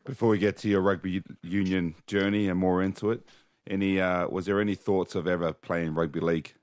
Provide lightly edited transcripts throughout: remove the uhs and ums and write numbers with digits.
Before we get to your rugby union journey and more into it, was there any thoughts of ever playing rugby league?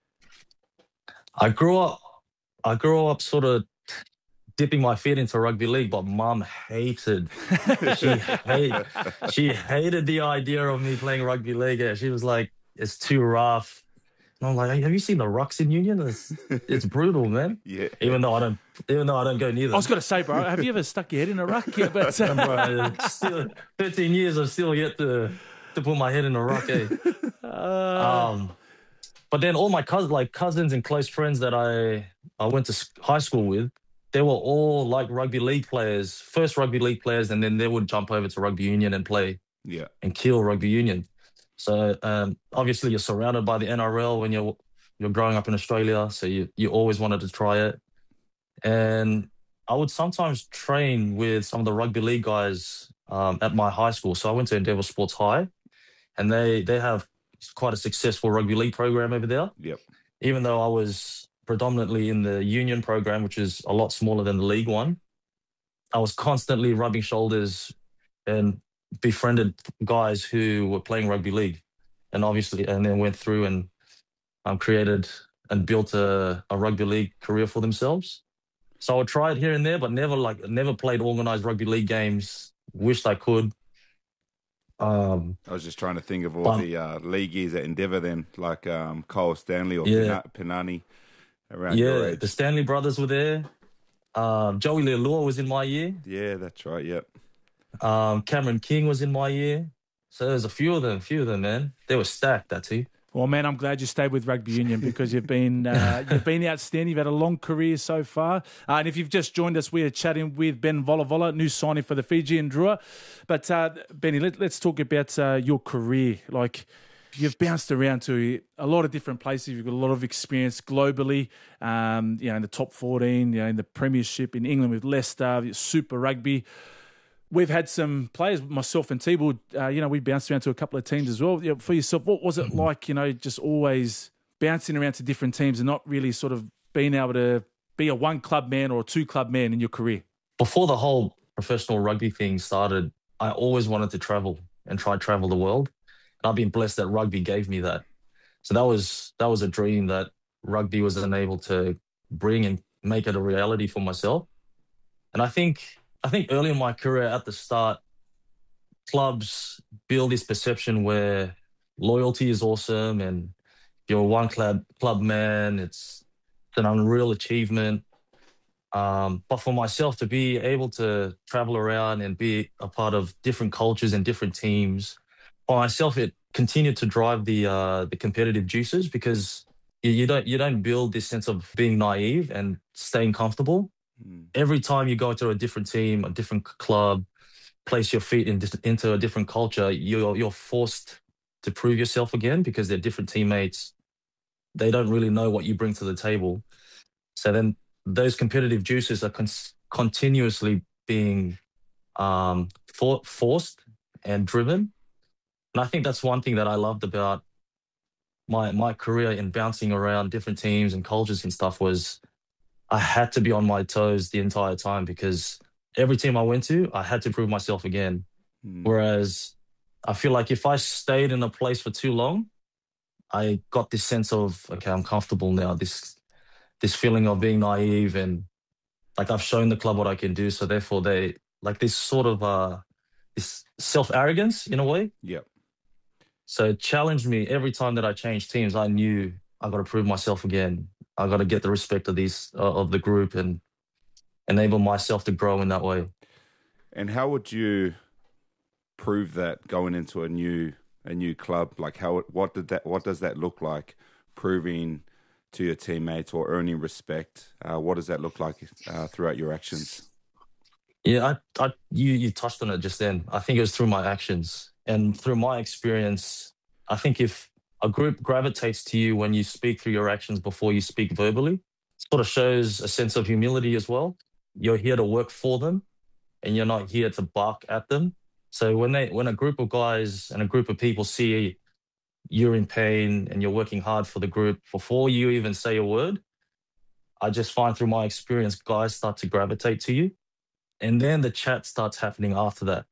I grew up, I grew up sort of dipping my feet into rugby league, but mum she hate, she hated the idea of me playing rugby league. Yeah, she was like, it's too rough. And I'm like, "Hey, have you seen the rucks in Union? It's brutal, man. Yeah. Even though I don't, even though I don't go near I was them, going to say, bro, have you ever stuck your head in a ruck? Yeah, but bro. Still, 13 years, I've still yet to put my head in a ruck. Eh? uh, Um, but then all my cousins and close friends that I went to high school with, they were all like rugby league players, first rugby league players, and then they would jump over to rugby union and play Yeah. and kill rugby union. So obviously you're surrounded by the NRL when you're growing up in Australia, so you always wanted to try it. And I would sometimes train with some of the rugby league guys at my high school. So I went to Endeavour Sports High, and they have quite a successful rugby league program over there. Yep. Even though I was predominantly in the union program, which is a lot smaller than the league one, I was constantly rubbing shoulders and befriended guys who were playing rugby league, and obviously, and then went through and created and built a rugby league career for themselves. So I would try it here and there, but never played organized rugby league games. Wished I could. I was just trying to think of all But the leagueies at Endeavour then, like Cole Stanley or yeah, Pinani around your yeah, the age. Stanley brothers were there. Joey Leilua was in my year. Yeah, that's right. Yep. Cameron King was in my year. So there's a few of them, man. They were stacked, that team. well, man, I'm glad you stayed with rugby union because you've been outstanding. You've had a long career so far. And if you've just joined us, we are chatting with Ben Volavola, new signing for the Fijian Drua. But Benny, let's talk about your career. Like, you've bounced around to a lot of different places. You've got a lot of experience globally, in the top 14, in the Premiership in England with Leicester, Super Rugby. We've had some players, myself and T-Ball, we bounced around to a couple of teams as well. For yourself, what was it like, just always bouncing around to different teams and not really sort of being able to be a one-club man or a two-club man in your career? Before the whole professional rugby thing started, I always wanted to travel and try travel the world. And I've been blessed that rugby gave me that. So that was a dream that rugby was unable to bring and make it a reality for myself. And I think early in my career at the start, clubs build this perception where loyalty is awesome and you're a one club man. It's an unreal achievement. But for myself to be able to travel around and be a part of different cultures and different teams, for myself, it continued to drive the competitive juices because you don't build this sense of being naive and staying comfortable. Mm. Every time you go to a different team, a different club, place your feet into a different culture, you're forced to prove yourself again because they're different teammates. They don't really know what you bring to the table. So then those competitive juices are continuously being forced and driven. And I think that's one thing that I loved about my career in bouncing around different teams and cultures and stuff was I had to be on my toes the entire time because every team I went to, I had to prove myself again. Mm. Whereas I feel like if I stayed in a place for too long, I got this sense of, okay, I'm comfortable now. This feeling of being naive and like I've shown the club what I can do. So therefore they like this sort of this self-arrogance in a way. Yep. So it challenged me every time that I changed teams. I knew I got to prove myself again. I got to get the respect of these of the group and enable myself to grow in that way. And how would you prove that going into a new club? Like what does that look like? Proving to your teammates or earning respect. What does that look like throughout your actions? Yeah, you touched on it just then. I think it was through my actions and through my experience. I think if a group gravitates to you when you speak through your actions before you speak verbally, sort of shows a sense of humility as well. You're here to work for them, and you're not here to bark at them. So when a group of guys and a group of people see you're in pain and you're working hard for the group before you even say a word, I just find through my experience, guys start to gravitate to you. And then the chat starts happening after that.